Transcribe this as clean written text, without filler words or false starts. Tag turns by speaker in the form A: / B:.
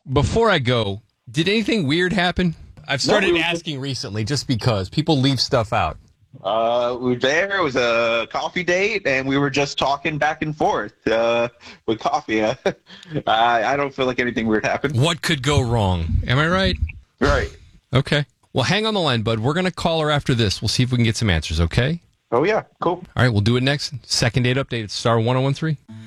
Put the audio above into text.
A: Before I go, did anything weird happen? I've started asking recently just because people leave stuff out.
B: We were there. It was a coffee date, and we were just talking back and forth with coffee. I don't feel like anything weird happened.
A: What could go wrong? Am I right?
B: Right.
A: Okay. Well, hang on the line, bud. We're going to call her after this. We'll see if we can get some answers, okay?
B: Oh, yeah. Cool.
A: All right, we'll do it next. Second date update at Star 1013.